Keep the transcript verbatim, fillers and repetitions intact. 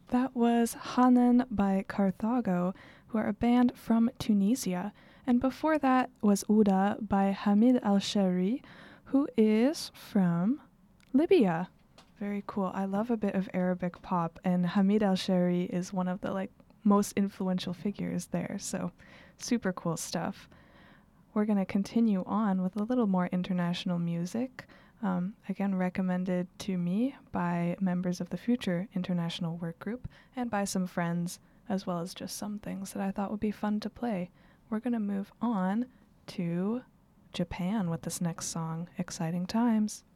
That was Hanan by Carthago, who are a band from Tunisia. And before that was Uda by Hamid Al-Shari, who is from Libya. Very cool. I love a bit of Arabic pop, and Hamid Al-Shari is one of the like most influential figures there. So super cool stuff. We're going to continue on with a little more international music. Um, again, recommended to me by members of the Future International Work Group and by some friends, as well as just some things that I thought would be fun to play. We're going to move on to Japan with this next song, Exciting Times.